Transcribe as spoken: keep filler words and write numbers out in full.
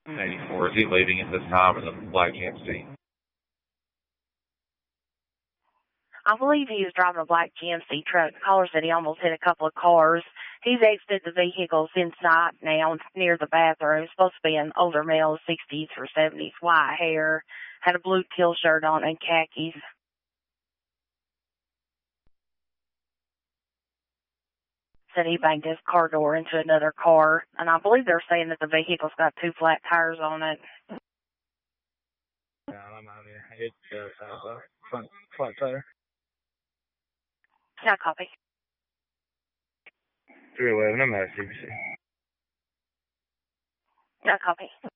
eighty-four. Is he leaving at this time in the black G M C? I believe he was driving a black G M C truck. The caller said he almost hit a couple of cars. He's exited the vehicles inside now near the bathroom. It's supposed to be an older male, sixties or seventies, white hair, had a blue teal shirt on and khakis. Said he banged his car door into another car, and I believe they're saying that the vehicle's got two flat tires on it. Yeah, I'm out here. It does have a front flat tire. Yeah, copy. three eleven, I'm out of C B C. Yeah, copy.